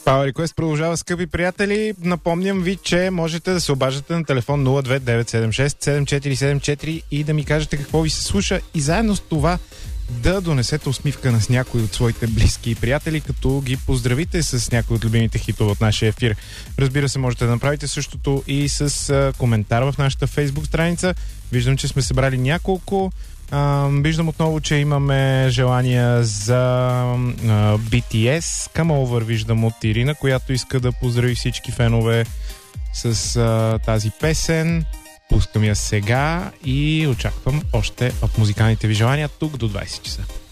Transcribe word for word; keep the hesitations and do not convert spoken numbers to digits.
Power Request продължава, скъпи приятели. Напомням ви, че можете да се обаждате на телефон нула две девет седем шест седем четири седем четири и да ми кажете какво ви се слуша и заедно с това да донесете усмивка на с някой от своите близки и приятели, като ги поздравите с някои от любимите хитове от нашия ефир. Разбира се, можете да направите същото и с а, коментар в нашата Фейсбук страница. Виждам, че сме събрали няколко. А, виждам отново, че имаме желания за а, би ти ес. Come Over виждам от Ирина, която иска да поздрави всички фенове с а, тази песен. Пускам я сега и очаквам още от музикалните ви желания тук до двайсет часа.